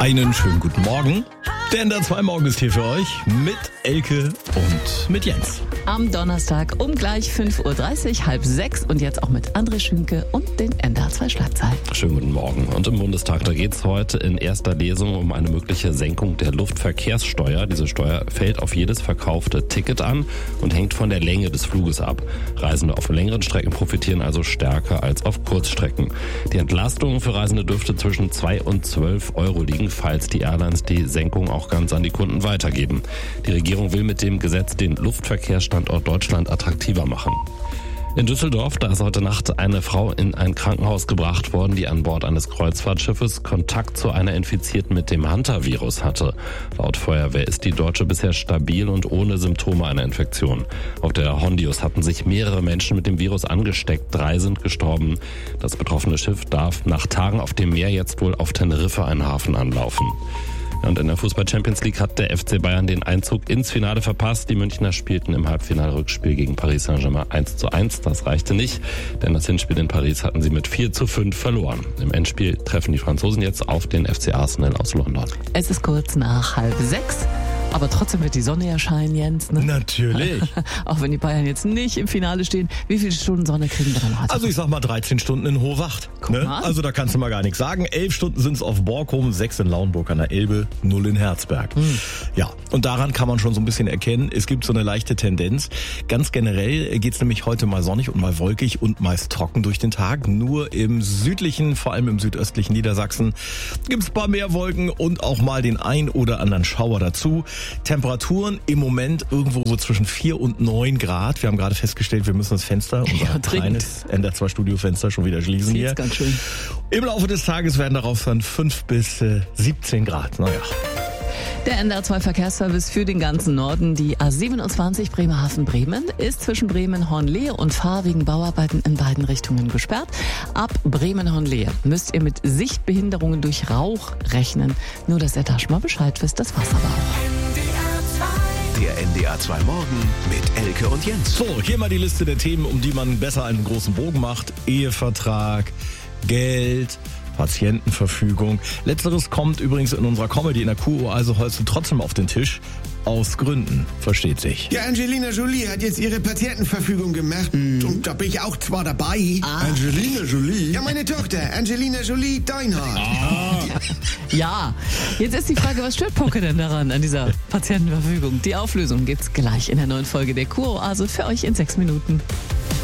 Einen schönen guten Morgen. Der NDR 2 Morgen ist hier für euch mit Elke und mit Jens. Am Donnerstag um gleich 5.30 Uhr, 5:30 und jetzt auch mit André Schünke und den NDR 2 Schlagzeilen. Schönen guten Morgen. Und im Bundestag, da geht es heute in erster Lesung um eine mögliche Senkung der Luftverkehrssteuer. Diese Steuer fällt auf jedes verkaufte Ticket an und hängt von der Länge des Fluges ab. Reisende auf längeren Strecken profitieren also stärker als auf Kurzstrecken. Die Entlastung für Reisende dürfte zwischen 2 und 12 Euro liegen, falls die Airlines die Senkung auch ganz an die Kunden weitergeben. Die Regierung will mit dem Gesetz den Luftverkehrsstandort Deutschland attraktiver machen. In Düsseldorf, da ist heute Nacht eine Frau in ein Krankenhaus gebracht worden, die an Bord eines Kreuzfahrtschiffes Kontakt zu einer Infizierten mit dem Hantavirus hatte. Laut Feuerwehr ist die Deutsche bisher stabil und ohne Symptome einer Infektion. Auf der Hondius hatten sich mehrere Menschen mit dem Virus angesteckt. 3 sind gestorben. Das betroffene Schiff darf nach Tagen auf dem Meer jetzt wohl auf Teneriffa einen Hafen anlaufen. Und in der Fußball-Champions League hat der FC Bayern den Einzug ins Finale verpasst. Die Münchner spielten im Halbfinale-Rückspiel gegen Paris Saint-Germain 1:1. Das reichte nicht, denn das Hinspiel in Paris hatten sie mit 4:5 verloren. Im Endspiel treffen die Franzosen jetzt auf den FC Arsenal aus London. Es ist kurz nach 5:30. Aber trotzdem wird die Sonne ja scheinen, Jens. Ne? Natürlich. Auch wenn die Bayern jetzt nicht im Finale stehen. Wie viele Stunden Sonne kriegen wir dann heute? Also ich sag mal 13 Stunden in hohe Wacht. Guck mal an. Also da kannst du mal gar nichts sagen. 11 Stunden sind es auf Borkum, 6 in Lauenburg an der Elbe, 0 in Herzberg. Ja, und daran kann man schon so ein bisschen erkennen, es gibt so eine leichte Tendenz. Ganz generell geht's nämlich heute mal sonnig und mal wolkig und meist trocken durch den Tag. Nur im südlichen, vor allem im südöstlichen Niedersachsen gibt's ein paar mehr Wolken und auch mal den ein oder anderen Schauer dazu. Temperaturen im Moment irgendwo so zwischen 4 und 9 Grad. Wir haben gerade festgestellt, wir müssen das Fenster, unser kleines NDR 2 Studiofenster schon wieder schließen Sieht's hier. ganz schön. Im Laufe des Tages werden darauf dann 5 bis 17 Grad. Naja. Der NDR 2 Verkehrsservice für den ganzen Norden. Die A27 Bremerhaven-Bremen ist zwischen Bremen-Hornlehe und Fahr wegen Bauarbeiten in beiden Richtungen gesperrt. Ab Bremen-Hornlehe müsst ihr mit Sichtbehinderungen durch Rauch rechnen. Nur, dass ihr da schon mal Bescheid wisst, das war's aber auch. Der NDR 2 Morgen mit Elke und Jens. So, hier mal die Liste der Themen, um die man besser einen großen Bogen macht. Ehevertrag, Geld, Patientenverfügung. Letzteres kommt übrigens in unserer Comedy in der Kuroase heute trotzdem auf den Tisch. Aus Gründen, versteht sich. Ja, Angelina Jolie hat jetzt ihre Patientenverfügung gemacht und da bin ich auch zwar dabei. Angelina Jolie? Ja, meine Tochter, Angelina Jolie Deinhardt. Ja, jetzt ist die Frage, was stört Poke denn daran, an dieser Patientenverfügung? Die Auflösung gibt's gleich in der neuen Folge der Kuroase für euch in 6 Minuten.